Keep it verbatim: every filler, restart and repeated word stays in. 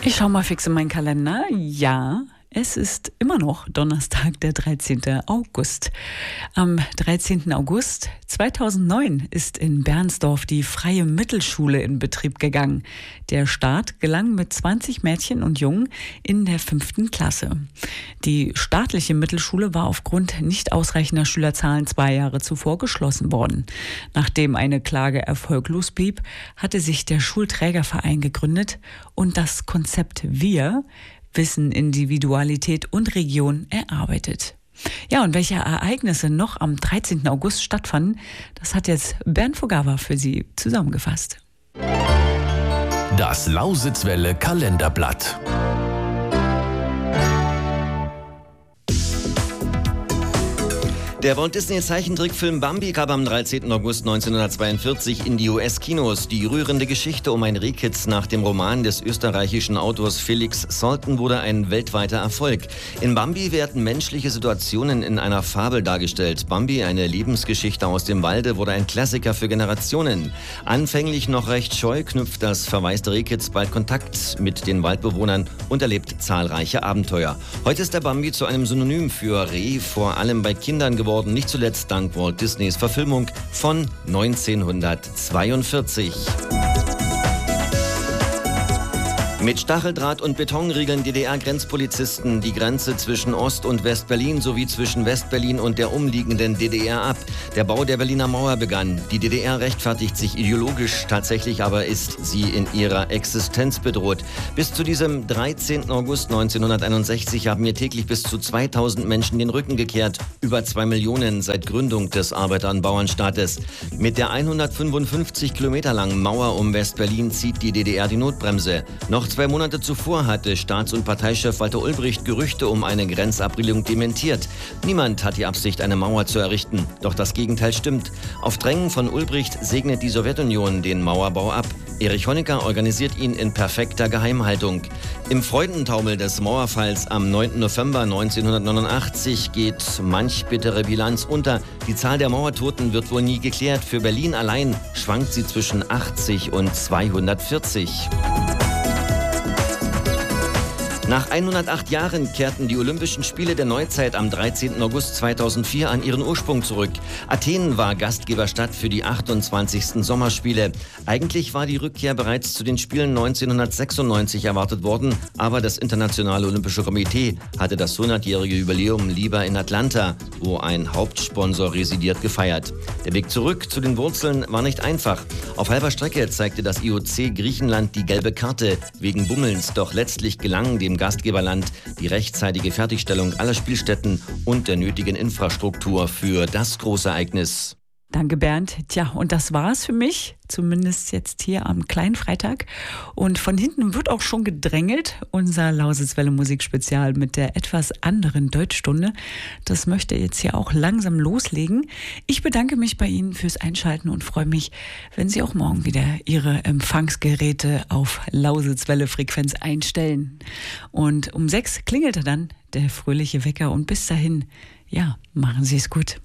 Ich schau mal fix in meinen Kalender. Ja, es ist immer noch Donnerstag, der dreizehnten August. Am dreizehnten August zweitausendneun ist in Bernsdorf die Freie Mittelschule in Betrieb gegangen. Der Start gelang mit zwanzig Mädchen und Jungen in der fünften Klasse. Die staatliche Mittelschule war aufgrund nicht ausreichender Schülerzahlen zwei Jahre zuvor geschlossen worden. Nachdem eine Klage erfolglos blieb, hatte sich der Schulträgerverein gegründet und das Konzept Wir Wissen, Individualität und Region erarbeitet. Ja, und welche Ereignisse noch am dreizehnten August stattfanden, das hat jetzt Bernd Fugawa für Sie zusammengefasst. Das Lausitzwelle Kalenderblatt. Der Walt-Disney-Zeichentrickfilm Bambi kam am dreizehnten August neunzehnhundertzweiundvierzig in die U S-Kinos. Die rührende Geschichte um ein Rehkitz nach dem Roman des österreichischen Autors Felix Salten wurde ein weltweiter Erfolg. In Bambi werden menschliche Situationen in einer Fabel dargestellt. Bambi, eine Lebensgeschichte aus dem Walde, wurde ein Klassiker für Generationen. Anfänglich noch recht scheu, knüpft das verwaiste Rehkitz bald Kontakt mit den Waldbewohnern und erlebt zahlreiche Abenteuer. Heute ist der Bambi zu einem Synonym für Reh, vor allem bei Kindern geworden. Nicht zuletzt dank Walt Disneys Verfilmung von neunzehnhundertzweiundvierzig. Mit Stacheldraht und Betonriegeln D D R-Grenzpolizisten die Grenze zwischen Ost- und West-Berlin sowie zwischen West-Berlin und der umliegenden D D R ab. Der Bau der Berliner Mauer begann. Die D D R rechtfertigt sich ideologisch, tatsächlich aber ist sie in ihrer Existenz bedroht. Bis zu diesem dreizehnten August neunzehnhunderteinundsechzig haben ihr täglich bis zu zweitausend Menschen den Rücken gekehrt. Über zwei Millionen seit Gründung des Arbeiter- und Bauernstaates. Mit der hundertfünfundfünfzig Kilometer langen Mauer um West-Berlin zieht die D D R die Notbremse. Noch zwei Monate zuvor hatte Staats- und Parteichef Walter Ulbricht Gerüchte um eine Grenzabriegelung dementiert. Niemand hat die Absicht, eine Mauer zu errichten. Doch das Gegenteil stimmt. Auf Drängen von Ulbricht segnet die Sowjetunion den Mauerbau ab. Erich Honecker organisiert ihn in perfekter Geheimhaltung. Im Freudentaumel des Mauerfalls am neunten November neunzehnhundertneunundachtzig geht manch bittere Bilanz unter. Die Zahl der Mauertoten wird wohl nie geklärt. Für Berlin allein schwankt sie zwischen achtzig und zweihundertvierzig. Nach hundertacht Jahren kehrten die Olympischen Spiele der Neuzeit am dreizehnten August zweitausendvier an ihren Ursprung zurück. Athen war Gastgeberstadt für die achtundzwanzigsten Sommerspiele. Eigentlich war die Rückkehr bereits zu den Spielen neunzehnhundertsechsundneunzig erwartet worden, aber das Internationale Olympische Komitee hatte das hundertjährige Jubiläum lieber in Atlanta, wo ein Hauptsponsor residiert, gefeiert. Der Weg zurück zu den Wurzeln war nicht einfach. Auf halber Strecke zeigte das I O C Griechenland die gelbe Karte wegen Bummelns, doch letztlich gelang dem Gastgeberland die rechtzeitige Fertigstellung aller Spielstätten und der nötigen Infrastruktur für das Großereignis. Danke, Bernd. Tja, und das war's für mich, zumindest jetzt hier am kleinen Freitag. Und von hinten wird auch schon gedrängelt. Unser Lausitzwelle Musikspezial mit der etwas anderen Deutschstunde. Das möchte jetzt hier auch langsam loslegen. Ich bedanke mich bei Ihnen fürs Einschalten und freue mich, wenn Sie auch morgen wieder Ihre Empfangsgeräte auf Lausitzwelle Frequenz einstellen. Und um sechs klingelte dann der fröhliche Wecker und bis dahin, ja, machen Sie es gut.